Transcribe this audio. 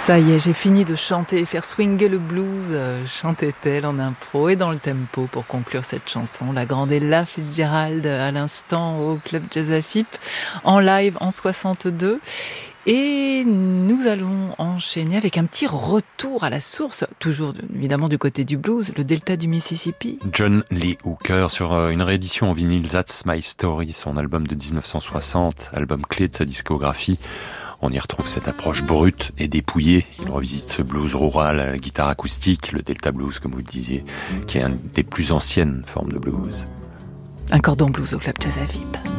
Ça y est, j'ai fini de chanter et faire swinger le blues, chantait-elle en impro et dans le tempo pour conclure cette chanson. La grande Ella Fitzgerald à l'instant au Club Jazz Afip en live en 62. Et nous allons enchaîner avec un petit retour à la source, toujours évidemment du côté du blues, le delta du Mississippi. John Lee Hooker sur une réédition en vinyle That's My Story, son album de 1960, album clé de sa discographie. On y retrouve cette approche brute et dépouillée. Il revisite ce blues rural à la guitare acoustique, le delta blues comme vous le disiez, qui est une des plus anciennes formes de blues. Un cordon blues au Club Jazz Afip.